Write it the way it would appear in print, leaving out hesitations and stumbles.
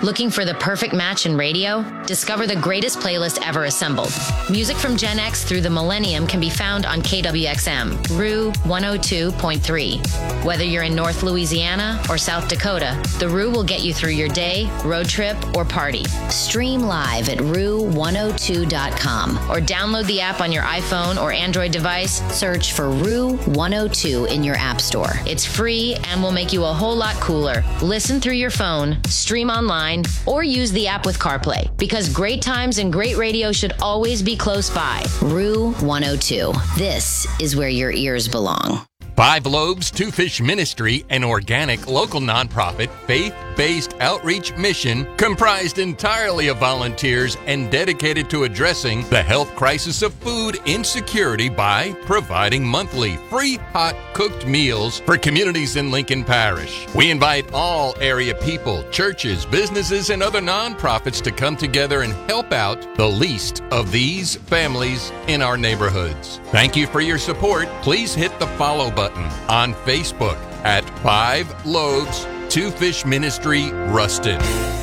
Looking for the perfect match in radio? Discover the greatest playlist ever assembled. Music from Gen X through the millennium can be found on KWXM, Rue 102.3. Whether you're in North Louisiana or South Dakota, the Rue will get you through your day, road trip, or party. Stream live at Rue102.com or download the app on your iPhone or Android device. Search for Rue 102 in your app store. It's free and will make you a whole lot cooler. Listen through your phone, stream online, or use the app with CarPlay, because great times and great radio should always be close by. Rue 102. This is where your ears belong. Five Lobes Two Fish Ministry, an organic, local nonprofit, faith-based outreach mission comprised entirely of volunteers and dedicated to addressing the health crisis of food insecurity by providing monthly free hot cooked meals for communities in Lincoln Parish. We invite all area people, churches, businesses, and other nonprofits to come together and help out the least of these families in our neighborhoods. Thank you for your support. Please hit the follow button on Facebook at Five Lobes Two Fish Ministry Ruston.